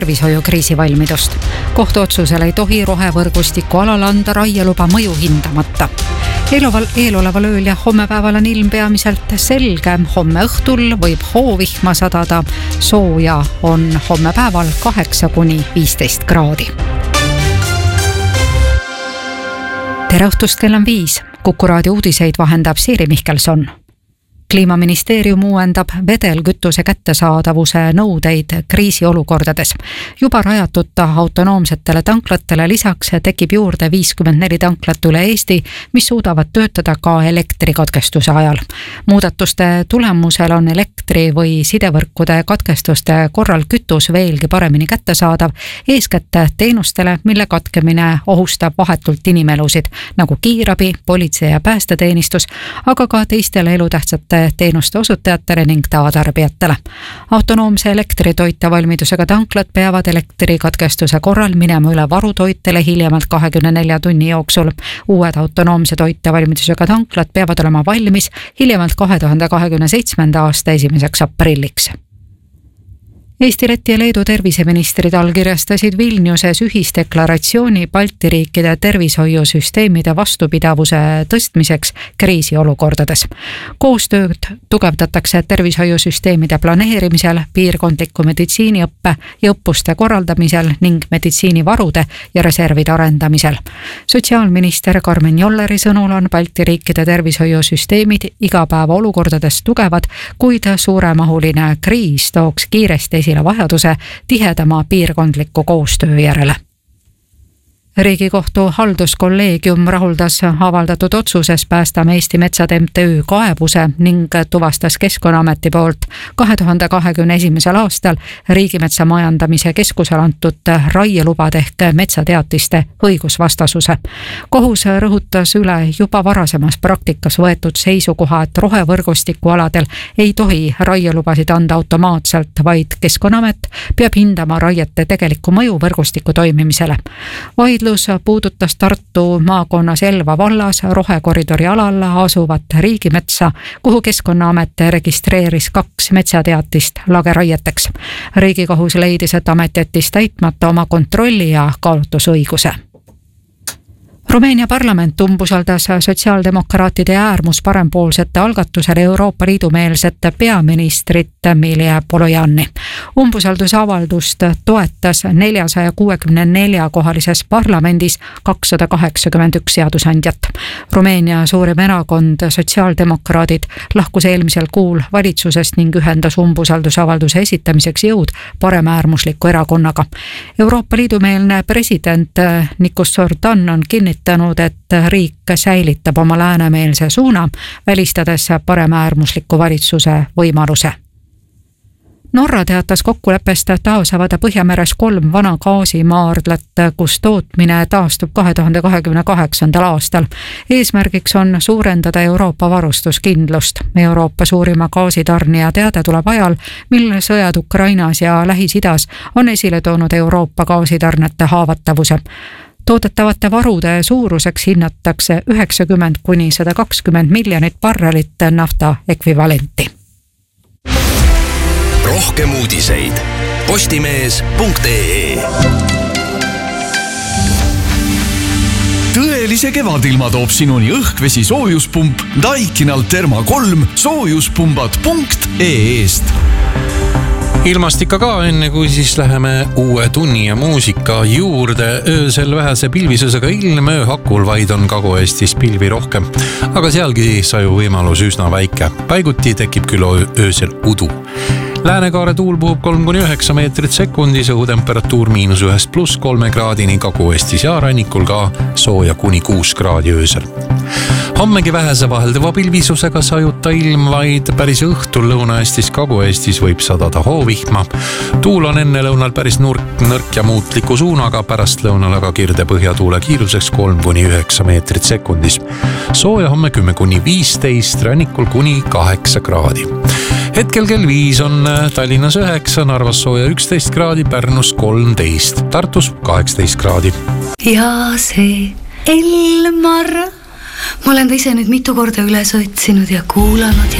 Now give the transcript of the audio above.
tervishoiukriisi valmidust. Kohtuotsusel ei tohi rohevõrgustiku alal anda raieluba mõju hindamata. Eeloleval ööl ja hommepäeval on ilm peamiselt selge. Homme õhtul võib hoovihma sadada. Sooja on hommepäeval 8–15 kraadi. Tere õhtust, kell on 5. Kuku raadio uudiseid vahendab Siiri Mihkelson. Kliimaministeerium uuendab vedelkütuse kättesaadavuse nõudeid kriisiolukordades. Juba rajatud autonoomsetele tanklatele lisaks tekib juurde 54 tanklat üle Eesti, mis suudavad töötada ka elektrikatkestuse ajal. Muudatuste tulemusel on elektri- või sidevõrkude katkestuste korral kütus veelgi paremini kättesaadav, eeskätt teenustele, mille katkemine ohustab vahetult inimelusid, nagu kiirabi, politsei ja päästeteenistus, aga ka teistele elutähtsate teenuste osutajatele ning tavatarbijatele. Autonoomse elektritoite valmidusega tanklad peavad elektrikatkestuse korral minema üle varutoitele hiljemalt 24 tunni jooksul. Uued autonoomse toite valmidusega tanklad peavad olema valmis hiljemalt 2027. aasta 1. aprilliks. Eesti, Läti ja Leedu terviseministrid allkirjastasid Vilniuses ühisdeklaratsiooni Balti riikide tervishoiusüsteemide vastupidavuse tõstmiseks kriisiolukordades. Koostööd tugevdatakse tervishoiusüsteemide planeerimisel, piirkondliku meditsiiniõppe ja õppuste korraldamisel ning meditsiinivarude ja reservide arendamisel. Sotsiaalminister Karmen Jolleri sõnul on Balti riikide tervishoiusüsteemid igapäevaolukordades tugevad, kuid suuremahuline kriis tooks kiiresti vajaduse tihedama piirkondliku koostöö järele. Riigikohtu halduskolleegium rahuldas avaldatud otsuses Päästame Eesti Metsad MTÜ kaebuse ning tuvastas Keskkonnaameti poolt 2021. aastal Riigimetsa Majandamise Keskusel antud raielubade ehk metsateatiste õigusvastasuse. Kohus rõhutas üle juba varasemas praktikas võetud seisukoha, et rohevõrgustiku aladel ei tohi raielubasid anda automaatselt, vaid Keskkonnaamet peab hindama raiete tegelikku mõju võrgustiku toimimisele. Vaidlus puudutas Tartu maakonnas Elva vallas rohekoridori alal asuvat riigimetsa, kuhu Keskkonnaamet registreeris 2 metsateatist lageraieteks. Riigikohus leidis, et amet jättis täitmata oma kontrolli ja kaalutlusõiguse. Rumeenia parlament umbusaldas sotsiaaldemokraatide ja äärmusparempoolsete algatusel Euroopa Liidu meelset peaministrit Emilia Polojani. Umbusaldusavaldust toetas 464-kohalises parlamendis 281 seadusandjat. Rumeenia suurim erakond sotsiaaldemokraadid lahkus eelmisel kuul valitsusest ning ühendas umbusaldusavalduse esitamiseks jõud paremäärmusliku erakonnaga. Euroopa Liidu meelne president Nikos Sordan on kinnitanud, et riik säilitab oma läänemeelse suuna, välistades paremäärmusliku valitsuse võimaluse. Norra teatas kokkuleppest taas avada Põhjameres 3 vana gaasimaardlat, kus tootmine taastub 2028. aastal. Eesmärgiks on suurendada Euroopa varustuskindlust. Euroopa suurima gaasitarnija teade tuleb ajal, mil sõjad Ukrainas ja Lähis-Idas on esile toonud Euroopa gaasitarnete haavatavuse. Toodetavate varude suuruseks hinnatakse 90–120 miljonit barrelit nafta ekvivalenti. Rohkem uudiseid postimees.ee. Tõelise kevadilma toob sinuni õhkvesi soojuspump Daikinal Therma 3 soojuspumbad.ee-st. Ilmastika ka enne, kui siis läheme uue tunni ja muusika juurde. Öösel vähese pilvisusega ilm, ööhakul vaid on Kagu-Eestis pilvi rohkem, aga sealgi saju võimalus üsna väike. Paiguti tekib küll öösel udu. Läänekaare tuul puhub 3–9 meetrit sekundis, õhutemperatuur -1+3 kraadini, Kagu-Eestis ja rannikul ka sooja kuni 6 kraadi öösel. Hommegi vähese vahelduva pilvisusega sajuta ilm, vaid päris õhtul Lõuna-Eestis, Kagu-Eestis võib sadada hoovihma. Tuul on enne lõunal päris nõrk ja muutliku suunaga, pärast lõunal aga kirde põhjatuule kiiruseks 3–9 meetrit sekundis. Sooja homme 10–15, rannikul kuni 8 kraadi. Hetkel kell 5 on Tallinnas 9, Narvas sooja 11 kraadi, Pärnus 13, Tartus 18 kraadi. Ja see Elmar, ma olen ta ise nüüd mitu korda üles otsinud ja kuulanud